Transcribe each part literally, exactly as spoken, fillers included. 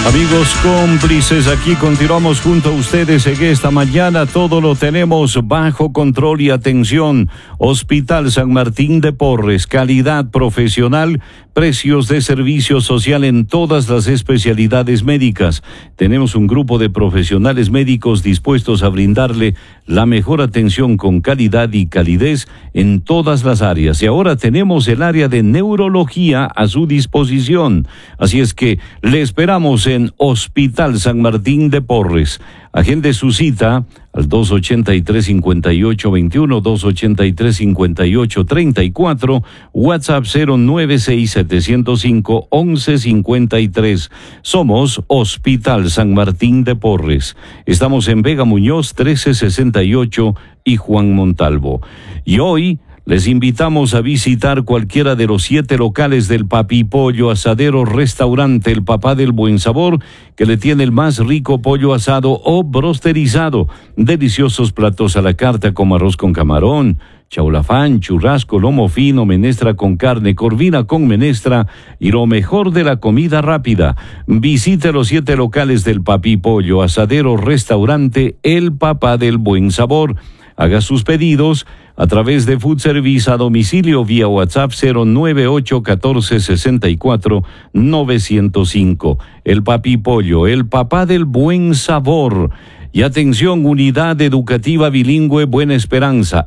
Amigos cómplices, aquí continuamos junto a ustedes en esta mañana. Todo lo tenemos bajo control y atención. Hospital San Martín de Porres, calidad profesional, precios de servicio social en todas las especialidades médicas. Tenemos un grupo de profesionales médicos dispuestos a brindarle la mejor atención con calidad y calidez en todas las áreas. Y ahora tenemos el área de neurología a su disposición. Así es que le esperamos en Hospital San Martín de Porres. Agende su cita al dos ochenta y tres, cincuenta y ocho veintiuno, dos ochenta y tres, cincuenta y ocho treinta y cuatro, WhatsApp cero nueve seis, siete cero cinco, once cincuenta y tres. Somos Hospital San Martín de Porres. Estamos en Vega Muñoz trece sesenta y ocho y Juan Montalvo. Y hoy les invitamos a visitar cualquiera de los siete locales del Papi Pollo Asadero Restaurante El Papá del Buen Sabor, que le tiene el más rico pollo asado o brosterizado. Deliciosos platos a la carta como arroz con camarón, chaulafán, churrasco, lomo fino, menestra con carne, corvina con menestra y lo mejor de la comida rápida. Visite los siete locales del Papi Pollo Asadero Restaurante El Papá del Buen Sabor. Haga sus pedidos a través de Food Service a domicilio vía WhatsApp cero nueve ocho uno cuatro seis cuatro nueve cero cinco. El Papi Pollo, el papá del buen sabor. Y atención, unidad educativa bilingüe Buena Esperanza,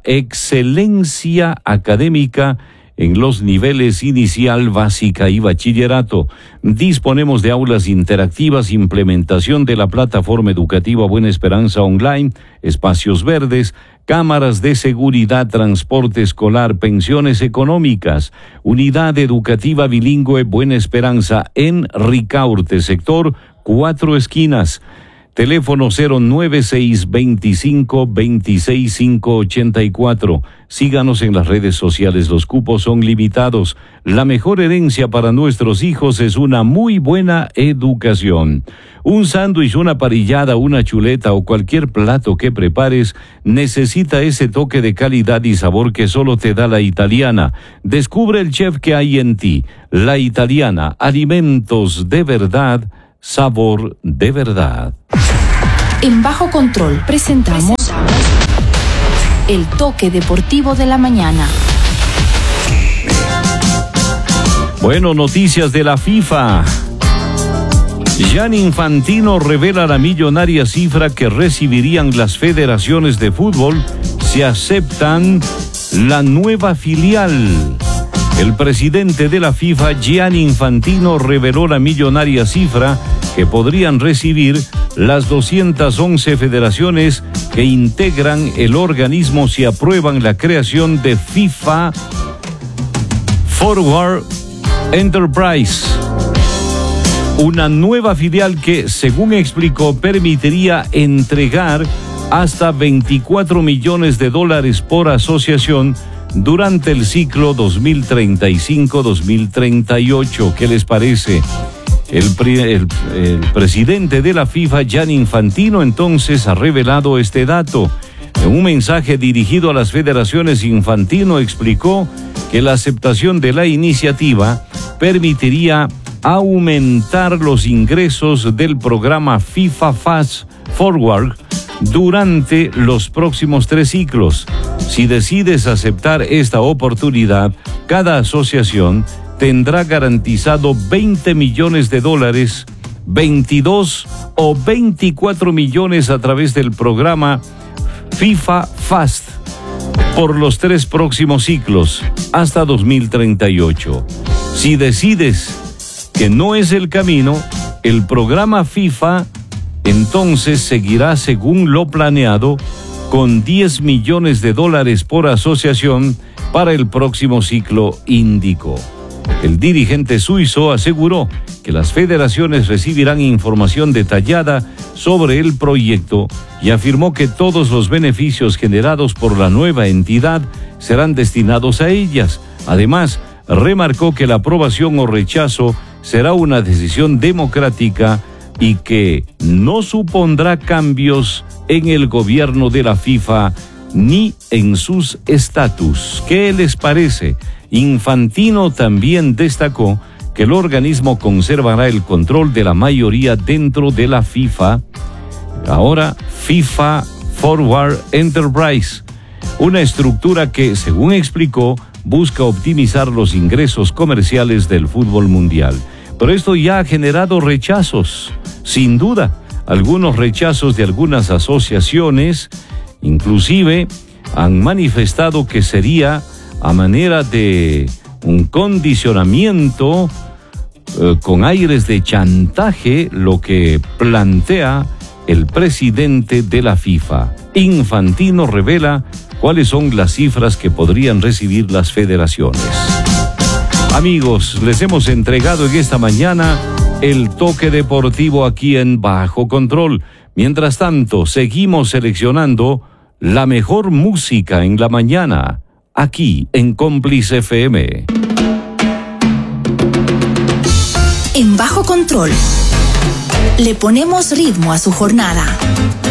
excelencia académica en los niveles inicial, básica y bachillerato. Disponemos de aulas interactivas, implementación de la plataforma educativa Buena Esperanza Online, espacios verdes, cámaras de seguridad, transporte escolar, pensiones económicas. Unidad educativa bilingüe Buena Esperanza en Ricaurte, sector Cuatro Esquinas. Teléfono cero nueve seis, veinticinco, veintiséis, quinientos ochenta y cuatro. Síganos en las redes sociales, los cupos son limitados. La mejor herencia para nuestros hijos es una muy buena educación. Un sándwich, una parrillada, una chuleta o cualquier plato que prepares necesita ese toque de calidad y sabor que solo te da La Italiana. Descubre el chef que hay en ti. La Italiana, alimentos de verdad, sabor de verdad. En Bajo Control presentamos, presentamos el toque deportivo de la mañana. Bueno, noticias de la FIFA. Gianni Infantino revela la millonaria cifra que recibirían las federaciones de fútbol si aceptan la nueva filial. El presidente de la FIFA, Gianni Infantino, reveló la millonaria cifra que podrían recibir las doscientas once federaciones que integran el organismo si aprueban la creación de FIFA Forward Enterprise, una nueva filial que, según explicó, permitiría entregar hasta veinticuatro millones de dólares por asociación durante el ciclo dos mil treinta y cinco a dos mil treinta y ocho. ¿Qué les parece? El, el, el presidente de la FIFA, Gianni Infantino, entonces ha revelado este dato. En un mensaje dirigido a las federaciones, Infantino explicó que la aceptación de la iniciativa permitiría aumentar los ingresos del programa FIFA Fast Forward durante los próximos tres ciclos. Si decides aceptar esta oportunidad, cada asociación tendrá garantizado veinte millones de dólares, veintidós o veinticuatro millones a través del programa FIFA Fast por los tres próximos ciclos hasta dos mil treinta y ocho. Si decides que no es el camino, el programa FIFA entonces seguirá según lo planeado, con diez millones de dólares por asociación para el próximo ciclo, indicó. El dirigente suizo aseguró que las federaciones recibirán información detallada sobre el proyecto y afirmó que todos los beneficios generados por la nueva entidad serán destinados a ellas. Además, remarcó que la aprobación o rechazo será una decisión democrática y que no supondrá cambios en el gobierno de la FIFA ni en sus estatus. ¿Qué les parece? Infantino también destacó que el organismo conservará el control de la mayoría dentro de la FIFA, ahora FIFA Forward Enterprise, una estructura que, según explicó, busca optimizar los ingresos comerciales del fútbol mundial. Pero esto ya ha generado rechazos, sin duda, algunos rechazos de algunas asociaciones, inclusive han manifestado que sería a manera de un condicionamiento eh, con aires de chantaje lo que plantea el presidente de la FIFA. Infantino revela cuáles son las cifras que podrían recibir las federaciones. Amigos, les hemos entregado en esta mañana el toque deportivo aquí en Bajo Control. Mientras tanto, seguimos seleccionando la mejor música en la mañana, aquí en Cómplice F M. En Bajo Control, le ponemos ritmo a su jornada.